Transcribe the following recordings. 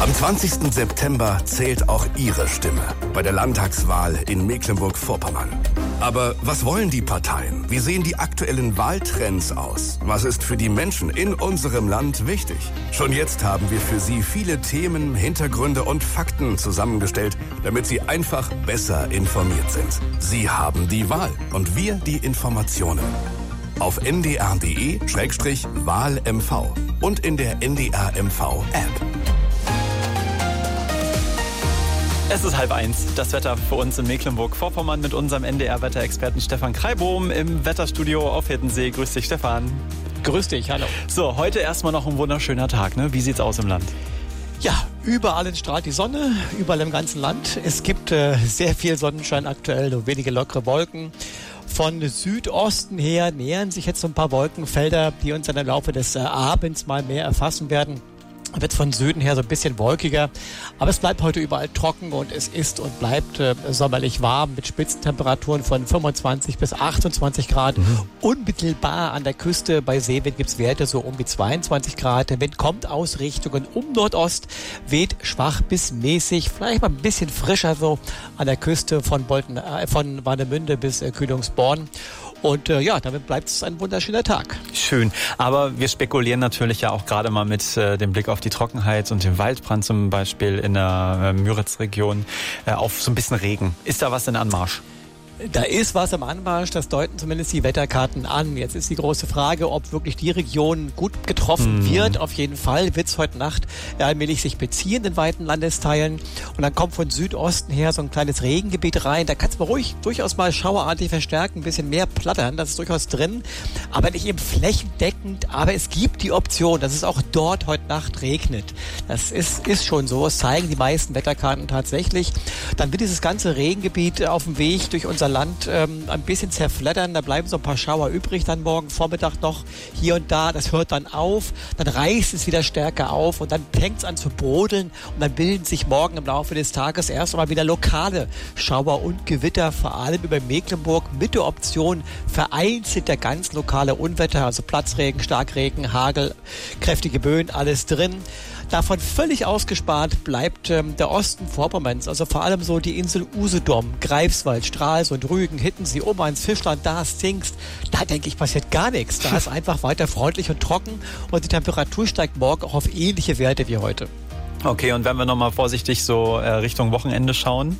Am 20. September zählt auch Ihre Stimme bei der Landtagswahl in Mecklenburg-Vorpommern. Aber was wollen die Parteien? Wie sehen die aktuellen Wahltrends aus? Was ist für die Menschen in unserem Land wichtig? Schon jetzt haben wir für Sie viele Themen, Hintergründe und Fakten zusammengestellt, damit Sie einfach besser informiert sind. Sie haben die Wahl und wir die Informationen. Auf ndr.de/WahlMV und in der NDR-MV-App. Es ist 12:30. Das Wetter für uns in Mecklenburg-Vorpommern mit unserem NDR-Wetterexperten Stefan Kreibohm im Wetterstudio auf Hiddensee. Grüß dich, Stefan. Grüß dich, hallo. So, heute erstmal noch ein wunderschöner Tag, ne? Wie sieht's aus im Land? Ja, überall strahlt die Sonne, überall im ganzen Land. Es gibt sehr viel Sonnenschein aktuell, nur wenige lockere Wolken. Von Südosten her nähern sich jetzt so ein paar Wolkenfelder, die uns dann im Laufe des Abends mal mehr erfassen werden. Wird von Süden her so ein bisschen wolkiger, aber es bleibt heute überall trocken und es ist und bleibt sommerlich warm mit Spitzentemperaturen von 25 bis 28 Grad. Unmittelbar an der Küste bei Seewind gibt es Werte so um die 22 Grad. Der Wind kommt aus Richtungen um Nordost, weht schwach bis mäßig, vielleicht mal ein bisschen frischer so an der Küste von Warnemünde bis Kühlungsborn. Und ja, damit bleibt es ein wunderschöner Tag. Schön, aber wir spekulieren natürlich ja auch gerade mal mit dem Blick auf die Trockenheit und den Waldbrand zum Beispiel in der Müritz-Region auf so ein bisschen Regen. Ist da was in Anmarsch? Da ist was im Anmarsch, das deuten zumindest die Wetterkarten an. Jetzt ist die große Frage, ob wirklich die Region gut getroffen wird. Auf jeden Fall wird es heute Nacht allmählich sich beziehen in weiten Landesteilen. Und dann kommt von Südosten her so ein kleines Regengebiet rein. Da kann es durchaus mal schauerartig verstärken, ein bisschen mehr plattern. Das ist durchaus drin, aber nicht eben flächendeckend. Aber es gibt die Option, dass es auch dort heute Nacht regnet. Das ist schon so. Das zeigen die meisten Wetterkarten tatsächlich. Dann wird dieses ganze Regengebiet auf dem Weg durch unser Land ein bisschen zerfleddern. Da bleiben so ein paar Schauer übrig dann morgen Vormittag noch hier und da. Das hört dann auf. Dann reißt es wieder stärker auf und dann fängt es an zu brodeln und dann bilden sich morgen im Laufe des Tages erst einmal wieder lokale Schauer und Gewitter, vor allem über Mecklenburg mit der Option vereinzelt der ganz lokale Unwetter, also Platzregen, Starkregen, Hagel, kräftige Böen, alles drin. Davon völlig ausgespart bleibt der Osten Vorpommerns, also vor allem so die Insel Usedom, Greifswald, Stralsund, Rügen, Hiddensee, Oberrheins, Fischland, da Zingst. Da denke ich, passiert gar nichts. Da ist einfach weiter freundlich und trocken und die Temperatur steigt morgen auch auf ähnliche Werte wie heute. Okay, und wenn wir nochmal vorsichtig so Richtung Wochenende schauen?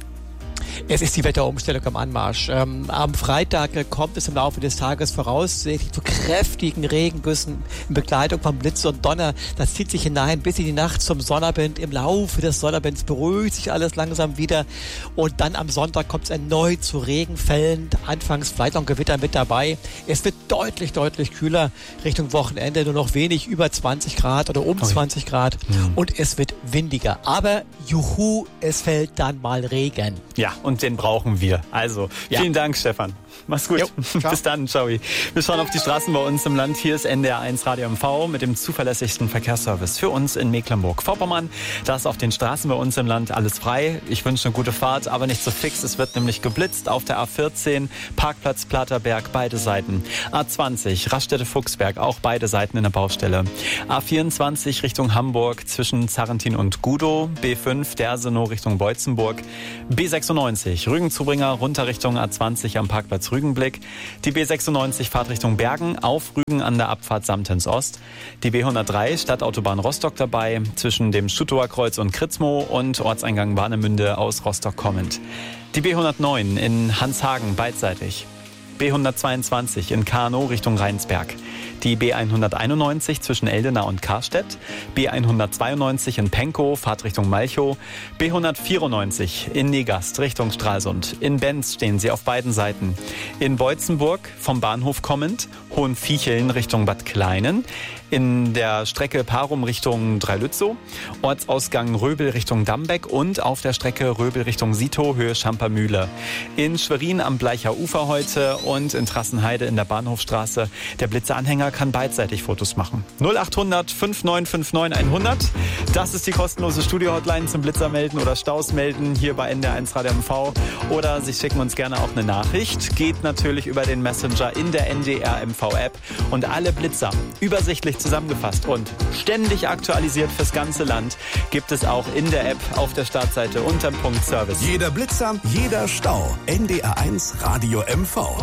Es ist die Wetterumstellung am Anmarsch. Am Freitag kommt es im Laufe des Tages voraussichtlich zu kräftigen Regengüssen in Begleitung von Blitz und Donner. Das zieht sich hinein bis in die Nacht zum Sonnabend. Im Laufe des Sonnabends beruhigt sich alles langsam wieder. Und dann am Sonntag kommt es erneut zu Regenfällen. Anfangs vielleicht auch Gewitter mit dabei. Es wird deutlich, deutlich kühler Richtung Wochenende. Nur noch wenig über 20 Grad oder um 20 Grad. Und es wird windiger. Aber juhu, es fällt dann mal Regen. Ja, und den brauchen wir. Also, vielen Dank, Stefan. Mach's gut. Jo, bis dann, ciao. Wir schauen auf die Straßen bei uns im Land. Hier ist NDR1 Radio MV mit dem zuverlässigsten Verkehrsservice für uns in Mecklenburg-Vorpommern. Da ist auf den Straßen bei uns im Land alles frei. Ich wünsche eine gute Fahrt, aber nicht so fix. Es wird nämlich geblitzt auf der A14, Parkplatz Platerberg, beide Seiten. A20, Raststätte-Fuchsberg, auch beide Seiten in der Baustelle. A24 Richtung Hamburg zwischen Zarrentin und Gudow. B5 Dersenow Richtung Beutzenburg. B96 Rügen-Zubringer runter Richtung A20 am Parkplatz Rügenblick. Die B96 Fahrtrichtung Bergen auf Rügen an der Abfahrt Samtens Ost. Die B103 Stadtautobahn Rostock dabei zwischen dem Schutower Kreuz und Kritzmow und Ortseingang Warnemünde aus Rostock kommend. Die B109 in Hanshagen beidseitig. B122 in Kanow Richtung Rheinsberg. Die B191 zwischen Eldena und Karstedt. B192 in Pankow, Fahrtrichtung Malchow. B194 in Negast Richtung Stralsund. In Benz stehen sie auf beiden Seiten. In Beutzenburg vom Bahnhof kommend. Hohenviecheln Richtung Bad Kleinen. In der Strecke Parum Richtung Dreilützow. Ortsausgang Röbel Richtung Dambeck und auf der Strecke Röbel Richtung Sito, Höhe Schampermühle. In Schwerin am Bleicher Ufer heute und in Trassenheide in der Bahnhofstraße. Der Blitzeranhänger kann beidseitig Fotos machen. 0800 5959 100. Das ist die kostenlose Studio-Hotline zum Blitzer melden oder Staus melden hier bei NDR1 Radio MV. Oder Sie schicken uns gerne auch eine Nachricht. Geht natürlich über den Messenger in der NDR MV App. Und alle Blitzer übersichtlich zusammengefasst und ständig aktualisiert fürs ganze Land gibt es auch in der App auf der Startseite unterm Punkt Service. Jeder Blitzer, jeder Stau. NDR1 Radio MV.